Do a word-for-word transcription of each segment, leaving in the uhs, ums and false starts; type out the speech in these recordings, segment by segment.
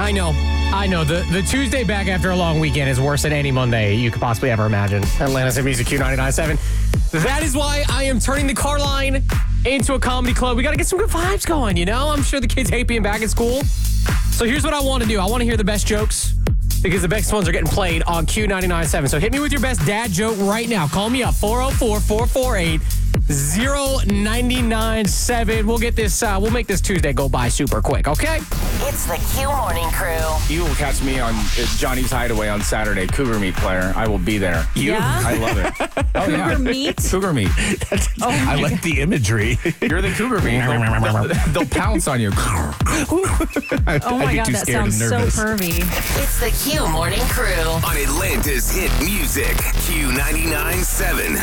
I know. I know. The the Tuesday back after a long weekend is worse than any Monday you could possibly ever imagine. Atlanta's in Music Q ninety-nine point seven. That is why I am turning the car line into a comedy club. We got to get some good vibes going, you know? I'm sure the kids hate being back in school. So here's what I want to do. I want to hear the best jokes because the best ones are getting played on Q ninety-nine point seven. So hit me with your best dad joke right now. Call me up, four oh four, four four eight, oh nine nine seven. We'll get this, uh, we'll make this Tuesday go by super quick, okay? It's the Q Morning Crew. You will catch me on uh, Johnny's Hideaway on Saturday. Cougar Meat player. I will be there. You? Yeah? I love it. Oh, Cougar yeah. Meat? Cougar Meat. Oh, I like God. the imagery. You're the Cougar Meat. They'll, they'll, they'll pounce on you. Oh my I'd be God, too that scared and sounds so nervous. pervy. It's the Q Morning Crew. On Atlanta's hit music, Q ninety-nine point seven.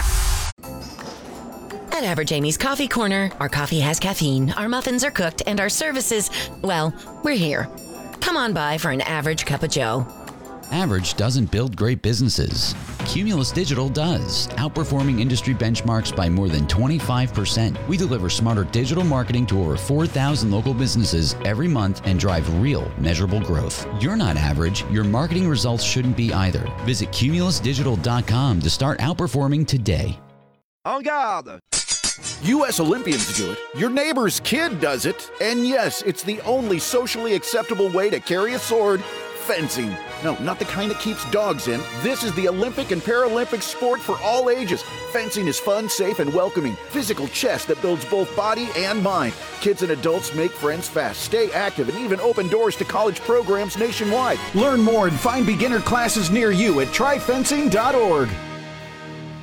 At Average Amy's Coffee Corner, our coffee has caffeine, our muffins are cooked, and our services, well, we're here. Come on by for an average cup of joe. Average doesn't build great businesses. Cumulus Digital does, outperforming industry benchmarks by more than twenty-five percent. We deliver smarter digital marketing to over four thousand local businesses every month and drive real, measurable growth. You're not average. Your marketing results shouldn't be either. Visit cumulus digital dot com to start outperforming today. En garde! U S Olympians do it. Your neighbor's kid does it. And yes, it's the only socially acceptable way to carry a sword. Fencing. No, not the kind that keeps dogs in. This is the Olympic and Paralympic sport for all ages. Fencing is fun, safe, and welcoming. Physical chess that builds both body and mind. Kids and adults make friends fast, stay active, and even open doors to college programs nationwide. Learn more and find beginner classes near you at try fencing dot org.